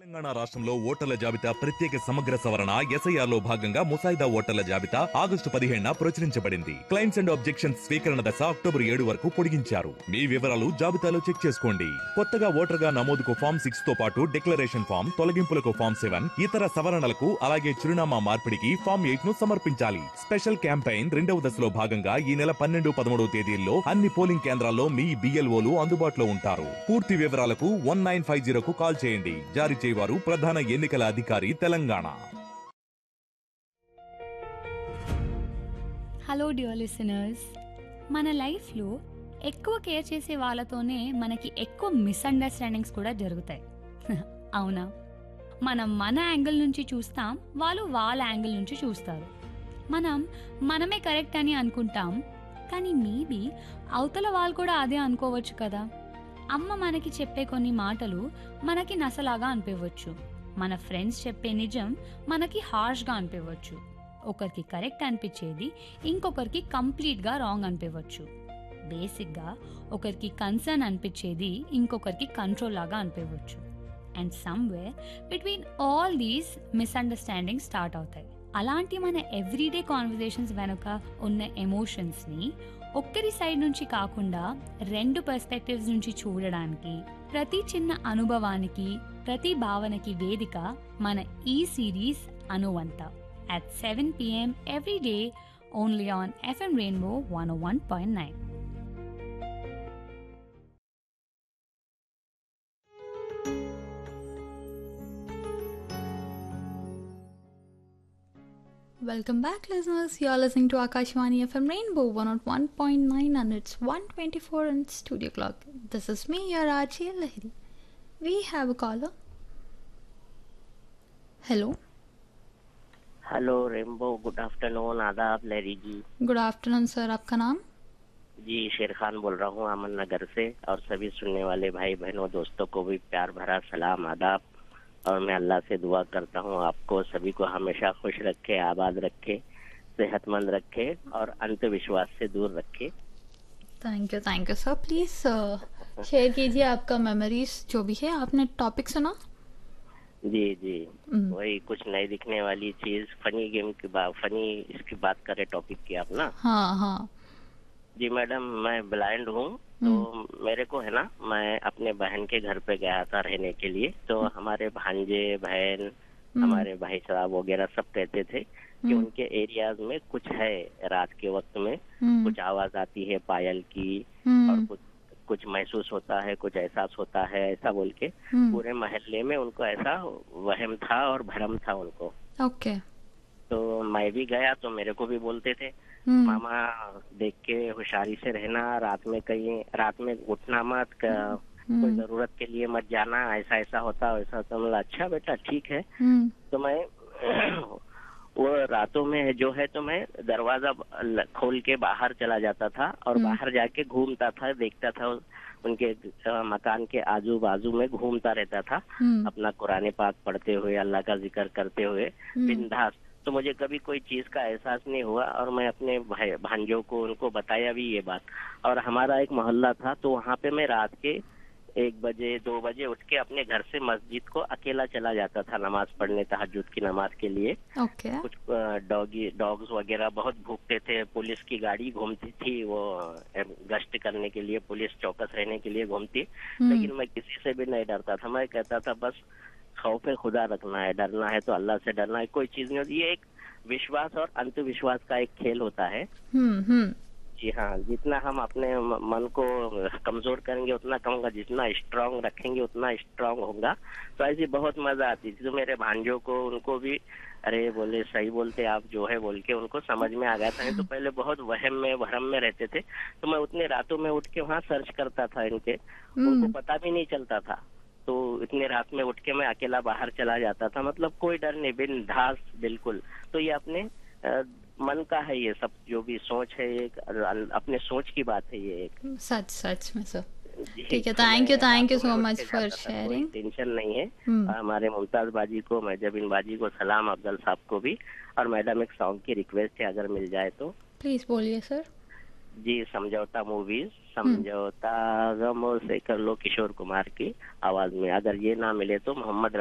తెలంగాణ రాష్ట్రంలో ఓటర్ల జాబితా ప్రత్యేక సమగ్ర సవరణ ఎస్ఐఆర్ లో భాగంగా ముసాయిదా ఓటర్ల జాబితా ఆగస్టు 15న ప్రచురించబడింది. క్లైమ్స్ అండ్ ఆబ్జెక్షన్స్ స్వీకరణ దశ అక్టోబర్ 7 వరకు పొడిగించారు. మీ వివరాలు జాబితాలో చెక్ చేసుకోండి. కొత్తగా ఓటర్ గా నమోదుకు ఫామ్ 6 తో పాటు డిక్లరేషన్ ఫామ్, తొలగింపులకు ఫామ్ 7, ఇతర సవరణలకు అలాగే చిరునామా మార్పిడికి ఫామ్ 8 ను సమర్పించాలి. స్పెషల్ క్యాంపెయిన్ 2వ దశలో భాగంగా ఈ నెల 12, 13 తేదీల్లో అన్ని పోలింగ్ కేంద్రాల్లో మీ BLOలు అందుబాటులో ఉంటారు. పూర్తి వివరాలకు 1950కు కాల్ చేయండి. జారీ చేయవారు ప్రధాన ఎన్నికల అధికారి తెలంగాణ. హలో డియర్ లిసనర్స్, మన లైఫ్లో ఎక్కువ కేర్ చేసే వాళ్ళతోనే మనకి ఎక్కువ మిస్అండర్స్టాండింగ్స్ కూడా జరుగుతాయి. అవునా? మనం మన యాంగిల్ నుంచి చూస్తాం, వాళ్ళు వాళ్ళ యాంగిల్ నుంచి చూస్తారు. మనమే కరెక్ట్ అని అనుకుంటాం, కానీ మేబీ అవతల వాళ్ళు కూడా అదే అనుకోవచ్చు కదా. అమ్మ మనకి చెప్పే కొన్ని మాటలు మనకి నసలాగా అనిపించవచ్చు. మన ఫ్రెండ్స్ చెప్పే నిజం మనకి హార్ష్గా అనిపించవచ్చు. ఒకరికి కరెక్ట్ అనిపించేది ఇంకొకరికి కంప్లీట్గా రాంగ్ అనిపించవచ్చు. బేసిక్గా ఒకరికి కన్సర్న్ అనిపించేది ఇంకొకరికి కంట్రోల్ లాగా అనిపించవచ్చు. And somewhere between all these misunderstanding start అవుతాయి. అలాంటి మన ఎవ్రీడే కాన్వర్జేషన్స్ వెనుక ఉన్న ఎమోషన్స్ని ఒక్కరి సైడ్ నుంచి కాకుండా 2 పర్స్పెక్టివ్స్ నుంచి చూడడానికి, ప్రతి చిన్న అనుభవానికి, ప్రతి భావనకి వేదిక మన ఈ series అనువంత at 7 p.m. every day only on FM Rainbow 101.9. Welcome back, listeners. You are listening to Akashvani FM Rainbow 101.9 and it's 1:24 in studio clock. This is me, your RJ Lahiri. We have a caller. Hello. Hello rainbow, good afternoon, आदाब लहरी जी। Good afternoon, sir. आपका नाम? जी शेर खान बोल रहा हूँ अमन नगर से, और सभी सुनने वाले भाई बहनों दोस्तों को भी प्यार भरा सलाम आदाब। और मैं अल्लाह से दुआ करता हूँ आपको सभी को हमेशा खुश रखे, आबाद रखे, सेहतमंद रखे और अंधविश्वास से दूर रखे। Thank you sir. Please share कीजिए आपका मेमोरीज जो भी है। आपने टॉपिक सुना? जी जी, वही कुछ नई दिखने वाली चीज, फनी गेम की बात, फनी इसकी बात करें टॉपिक की आप ना। हाँ। जी मैडम, मैं ब्लाइंड हूँ, तो मेरे को है ना, मैं अपने बहन के घर पे गया था रहने के लिए। तो हमारे भांजे बहन, हमारे भाई साहब वगैरह सब कहते थे कि उनके एरियाज में कुछ है, रात के वक्त में कुछ आवाज आती है पायल की, और कुछ महसूस होता है, कुछ एहसास होता है, ऐसा बोल के पूरे मोहल्ले में उनको ऐसा वहम था और भ्रम था उनको। ओके। तो मैं भी गया तो मेरे को भी बोलते थे, मामा देख के होशियारी से रहना, रात में उठना मत, कोई जरूरत के लिए मत जाना, ऐसा ऐसा होता वैसा। तो मतलब अच्छा बेटा ठीक है। तो मैं वो रातों में जो है, तो मैं दरवाजा खोल के बाहर चला जाता था और बाहर जाके घूमता था, देखता था उनके मकान के आजू बाजू में घूमता रहता था, अपना कुरान पाक पढ़ते हुए, अल्लाह का जिक्र करते हुए बिंदास। तो मुझे कभी कोई चीज का एहसास नहीं हुआ, और मैं अपने भांजों को उनको बताया भी ये बात। और हमारा एक मोहल्ला था, तो वहाँ पे मैं रात के 1 बजे 2 बजे उठ के अपने घर से मस्जिद को अकेला चला जाता था नमाज पढ़ने, तहज्जुद की नमाज के लिए। ओके। कुछ डॉग्स वगैरह बहुत भूखते थे, पुलिस की गाड़ी घूमती थी, वो गश्त करने के लिए, पुलिस चौकस रहने के लिए घूमती। लेकिन मैं किसी से भी नहीं डरता था। मैं कहता था बस खौफे खुदा रखना है, डरना है तो अल्लाह से डरना है, कोई चीज नहीं होती। ये एक विश्वास और अंधविश्वास का एक खेल होता है। जी हाँ, जितना हम अपने मन को कमजोर करेंगे उतना कम होगा, जितना स्ट्रांग रखेंगे उतना स्ट्रांग होगा। तो ऐसी बहुत मजा आती थी। तो मेरे भांजों को, उनको भी अरे बोले सही बोलते आप जो है बोल के उनको समझ में आ गया था। तो पहले बहुत वहम में भ्रम में रहते थे, तो मैं उतने रातों में उठ के वहाँ सर्च करता था इनके, उनको पता भी नहीं चलता था। तो इतने रात में उठ के मैं अकेला बाहर चला जाता था, मतलब कोई डर नहीं, बिंदास बिल्कुल। तो ये अपने मन का है, ये सब जो भी सोच है, एक अपने सोच की बात है ये एक। सच में सर। ठीक है, thank you so much for sharing. Tension नहीं है। हमारे मुमताज बाजी को, मैजबिन बाजी को सलाम, अफजल साहब को भी। और मैडम एक सॉन्ग की रिक्वेस्ट है, अगर मिल जाए तो। प्लीज बोलिए सर। जी, समझौता मूवीज, समझौता गमों से कर लो, किशोर कुमार की आवाज में। अगर ये ना मिले तो मोहम्मद